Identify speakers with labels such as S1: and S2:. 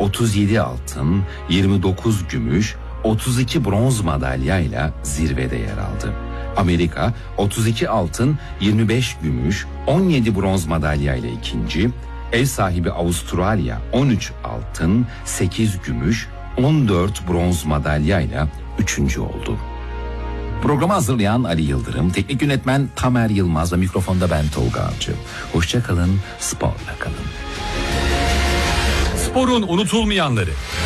S1: 37 altın, 29 gümüş, 32 bronz madalyayla zirvede yer aldı. Amerika 32 altın, 25 gümüş, 17 bronz madalyayla ikinci, ev sahibi Avustralya 13 altın, 8 gümüş, 14 bronz madalyayla üçüncü oldu. Programı hazırlayan Ali Yıldırım, teknik yönetmen Tamer Yılmaz ve mikrofonda ben Tolga Avcı. Hoşça kalın, sporla kalın.
S2: Sporun unutulmayanları.